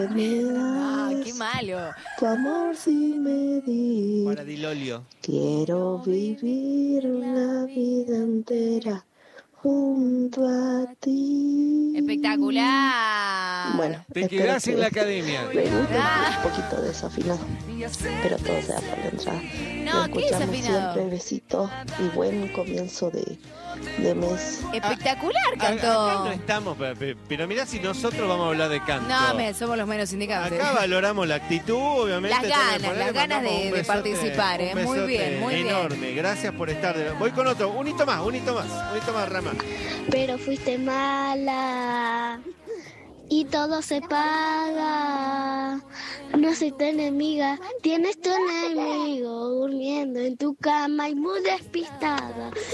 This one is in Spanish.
Me Ah, das qué malo. tu amor sin medir. Para Dilolio. Quiero vivir la vida entera junto a ti. Espectacular. Bueno, Te espero quedás que en la academia. les guste, Ah. un poquito desafinado, pero todo sea por la entrada. No, Lo ¿qué escuchamos desafinado? siempre, besitos y buen comienzo de mes. Espectacular Acá cantó. no estamos, pero mirá si nosotros vamos a hablar de canto. No, somos los menos indicados. Acá valoramos la actitud, obviamente. Las ganas, las ganas de participar, un muy besote bien, muy bien. enorme. Gracias por estar. Voy con otro. Un hito más, Rama. Pero fuiste mala y todo se paga. No soy tu enemiga, tienes tu enemigo durmiendo en tu cama y muy despistada.